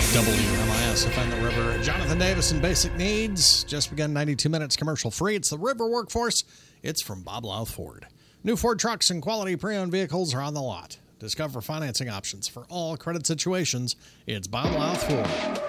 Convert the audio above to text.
WMIS FM the River. Jonathan Davis and Basic Needs. Just begun 92 minutes commercial free. It's the River Workforce. It's from Bob Louth Ford. New Ford trucks and quality pre-owned vehicles are on the lot. Discover financing options for all credit situations. It's Bob Louth Ford.